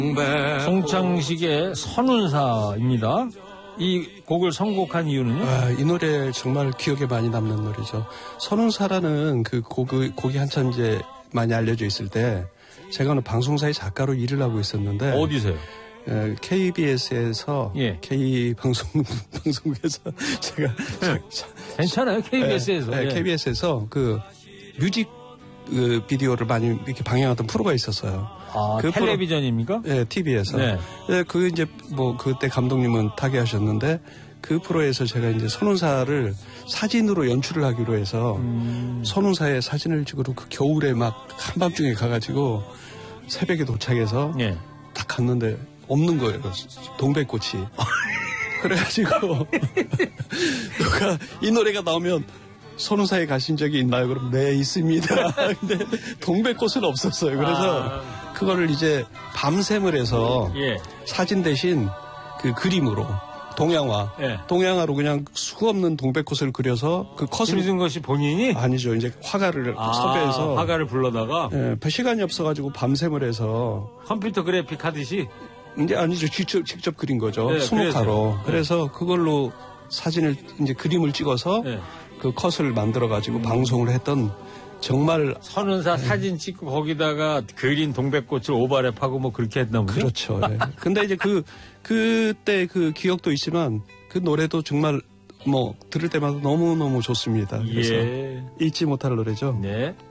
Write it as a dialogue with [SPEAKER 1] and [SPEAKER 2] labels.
[SPEAKER 1] 송창식의 선운사입니다. 이 곡을 선곡한 이유는요?
[SPEAKER 2] 이 노래 정말 기억에 많이 남는 노래죠. 선운사라는 그 곡이 한참 이제 많이 알려져 있을 때 제가 어느 방송사의 작가로 일을 하고 있었는데
[SPEAKER 1] 어디서요?
[SPEAKER 2] KBS에서
[SPEAKER 1] 예.
[SPEAKER 2] K방송국에서 제가
[SPEAKER 1] 괜찮아요. KBS에서.
[SPEAKER 2] 네,
[SPEAKER 1] 예.
[SPEAKER 2] KBS에서 그 뮤직 비디오를 많이 이렇게 방영하던 프로가 있었어요.
[SPEAKER 1] 그 텔레비전입니까?
[SPEAKER 2] 네, TV에서.
[SPEAKER 1] 네.
[SPEAKER 2] 네, 그 이제 뭐 그때 감독님은 타계하셨는데 그 프로에서 제가 이제 선운사를 사진으로 연출을 하기로 해서 선운사의 사진을 찍으러 그 겨울에 막 한밤중에 가가지고 새벽에 도착해서
[SPEAKER 1] 예.
[SPEAKER 2] 딱 갔는데 없는 거예요. 동백꽃이. 그래가지고 누가 이 노래가 나오면 선운사에 가신 적이 있나요? 그럼 네, 있습니다. 근데 동백꽃은 없었어요. 그래서 그거를 이제 밤샘을 해서
[SPEAKER 1] 예.
[SPEAKER 2] 사진 대신 그 그림으로 동양화,
[SPEAKER 1] 예.
[SPEAKER 2] 동양화로 그냥 수없는 동백꽃을 그려서 그 컷을
[SPEAKER 1] 그리는 것이 본인이?
[SPEAKER 2] 아니죠. 이제 화가를 섭외해서
[SPEAKER 1] 화가를 불러다가
[SPEAKER 2] 예, 시간이 없어가지고 밤샘을 해서
[SPEAKER 1] 컴퓨터 그래픽 하듯이
[SPEAKER 2] 이제 아니죠. 직접 그린 거죠.
[SPEAKER 1] 네,
[SPEAKER 2] 수목화로.
[SPEAKER 1] 그래서.
[SPEAKER 2] 그래서 그걸로 사진을 이제 그림을 찍어서
[SPEAKER 1] 네.
[SPEAKER 2] 그 컷을 만들어 가지고 방송을 했던 정말
[SPEAKER 1] 선운사 사진 찍고 거기다가 그린 동백꽃을 오버랩하고 뭐 그렇게 했나 보죠.
[SPEAKER 2] 그렇죠. 예. 근데 이제 그때 그 기억도 있지만 그 노래도 정말 뭐 들을 때마다 너무너무 좋습니다. 그래서
[SPEAKER 1] 예.
[SPEAKER 2] 잊지 못할 노래죠.
[SPEAKER 1] 네.